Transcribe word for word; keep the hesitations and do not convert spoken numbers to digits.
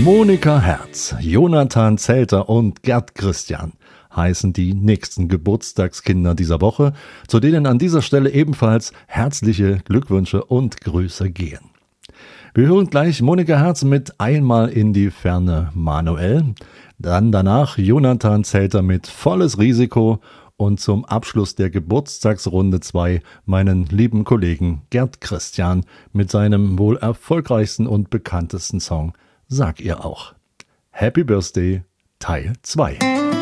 Monika Herz, Jonathan Zelter und Gerd Christian heißen die nächsten Geburtstagskinder dieser Woche, zu denen an dieser Stelle ebenfalls herzliche Glückwünsche und Grüße gehen. Wir hören gleich Monika Herz mit Einmal in die Ferne Manuel, dann danach Jonathan Zelter mit Volles Risiko und zum Abschluss der Geburtstagsrunde zwei meinen lieben Kollegen Gerd Christian mit seinem wohl erfolgreichsten und bekanntesten Song Sag ihr auch. Happy Birthday Teil zwei.